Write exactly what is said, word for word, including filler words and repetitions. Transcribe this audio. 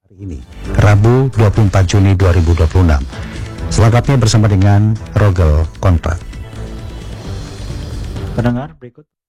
Hari ini, Rabu dua puluh empat Juni dua ribu dua puluh enam. Selengkapnya bersama dengan Rogel Kontrak. Pendengar berikut.